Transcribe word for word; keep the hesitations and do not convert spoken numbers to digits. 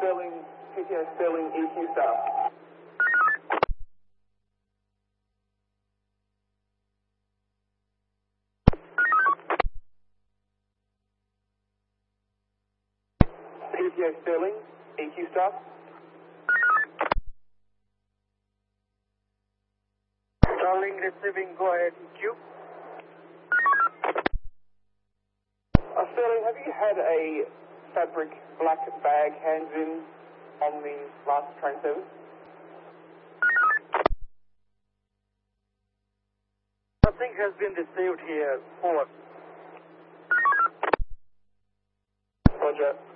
Sterling, P T O Sterling, E Q stop. P T O Sterling, E Q stop. Starling receiving, go ahead, E Q. Uh, Sterling, have you had a fabric black bag hands in on the last train service? Nothing has been received here. Over. Roger.